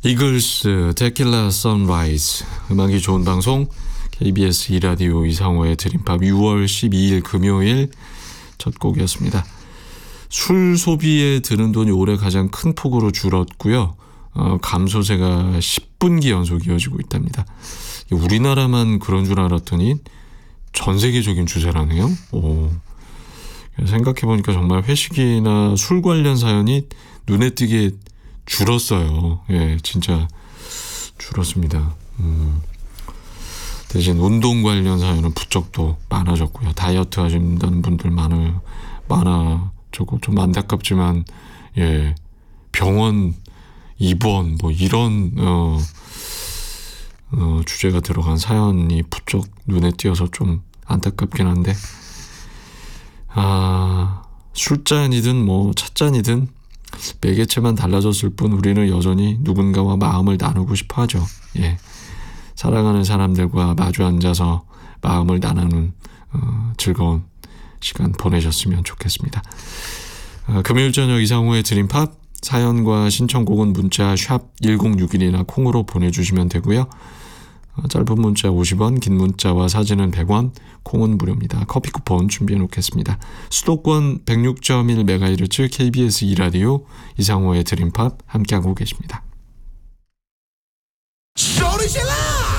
이글스 테킬라 선라이즈, 음악이 좋은 방송 KBS 2라디오 이상호의 드림팝 6월 12일 금요일 첫 곡이었습니다. 술 소비에 드는 돈이 올해 가장 큰 폭으로 줄었고요. 감소세가 10분기 연속 이어지고 있답니다. 우리나라만 그런 줄 알았더니 전 세계적인 추세라네요. 생각해보니까 정말 회식이나 술 관련 사연이 눈에 띄게 줄었어요. 예, 진짜 줄었습니다. 대신 운동 관련 사연은 부쩍 또 많아졌고요. 다이어트 하신다는 분들 많아졌고, 좀 안타깝지만, 예, 병원 입원, 뭐, 이런, 주제가 들어간 사연이 부쩍 눈에 띄어서 좀 안타깝긴 한데, 술잔이든 뭐, 찻잔이든, 매개체만 달라졌을 뿐 우리는 여전히 누군가와 마음을 나누고 싶어 하죠. 예. 사랑하는 사람들과 마주 앉아서 마음을 나누는 즐거운 시간 보내셨으면 좋겠습니다. 금요일 저녁 이상호의 드림팝, 사연과 신청곡은 문자 샵 1061이나 콩으로 보내주시면 되고요. 짧은 문자 50원, 긴 문자와 사진은 100원, 콩은 무료입니다. 커피 쿠폰 준비해 놓겠습니다. 수도권 106.1MHz KBS 2라디오 이상호의 드림팝 함께하고 계십니다. 소리 질러!